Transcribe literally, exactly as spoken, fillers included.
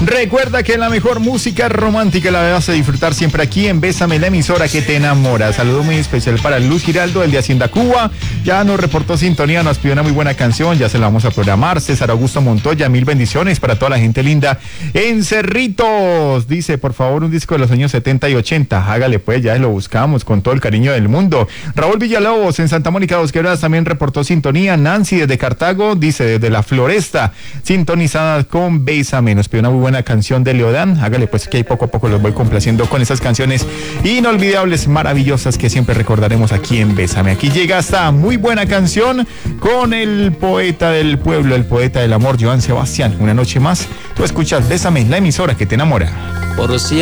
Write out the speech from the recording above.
Recuerda que la mejor música romántica la vas a disfrutar siempre aquí en Bésame, la emisora que te enamora. Saludo muy especial para Luz Giraldo, el de Hacienda Cuba. Ya nos reportó sintonía, nos pidió una muy buena canción, ya se la vamos a programar. César Augusto Montoya, mil bendiciones para toda la gente linda en Cerritos. Dice, por favor, un disco de los años setenta y ochenta. Hágale pues, ya lo buscamos con todo el cariño del mundo. Raúl Villalobos en Santa Mónica Dos Quebradas también reportó sintonía. Nancy desde Cartago, dice, desde La Floresta, sintonizada con Bésame. Nos pidió una muy buena canción de Leodán. Hágale pues, que ahí poco a poco los voy complaciendo con esas canciones inolvidables, maravillosas que siempre recordaremos aquí en Bésame. Aquí llega esta muy buena canción con el poeta del pueblo, el poeta del amor, Joan Sebastián. Una noche más, tú escuchas Bésame, la emisora que te enamora. Por cierto.